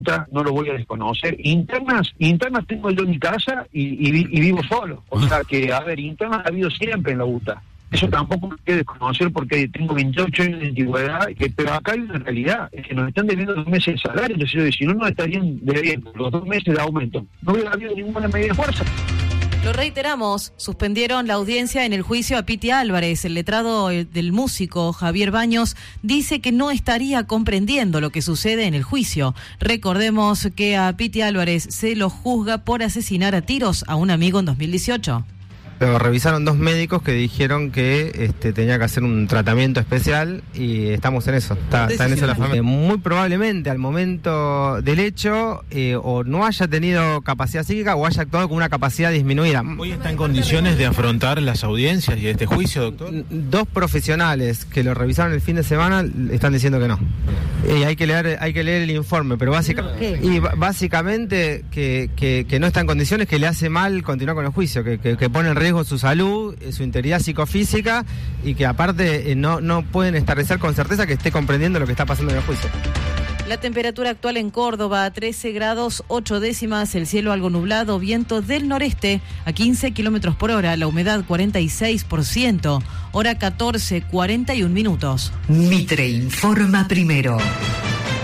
no lo voy a desconocer. Internas tengo yo en mi casa y vivo solo. O sea que, a ver, internas ha habido siempre en la UTA. Eso tampoco me quiero desconocer porque tengo 28 años de antigüedad, pero acá hay una realidad, es que nos están debiendo 2 meses de salario, entonces si no nos estarían debiendo los 2 meses de aumento. No hubiera habido ninguna medida de fuerza. Lo reiteramos, suspendieron la audiencia en el juicio a Piti Álvarez. El letrado del músico Javier Baños dice que no estaría comprendiendo lo que sucede en el juicio. Recordemos que a Piti Álvarez se lo juzga por asesinar a tiros a un amigo en 2018. Lo revisaron 2 médicos que dijeron que tenía que hacer un tratamiento especial y estamos en eso. Está en eso la familia. Muy probablemente al momento del hecho o no haya tenido capacidad psíquica o haya actuado con una capacidad disminuida. ¿Hoy está en condiciones de afrontar las audiencias y este juicio, doctor? 2 profesionales que lo revisaron el fin de semana están diciendo que no. Hay que leer el informe, pero básicamente que no está en condiciones, que le hace mal continuar con el juicio, que pone en riesgo su salud, su integridad psicofísica y que aparte no pueden establecer con certeza que esté comprendiendo lo que está pasando en el juicio. La temperatura actual en Córdoba, 13 grados 8 décimas, el cielo algo nublado, viento del noreste a 15 kilómetros por hora, la humedad 46%, hora 14:41. Mitre informa primero.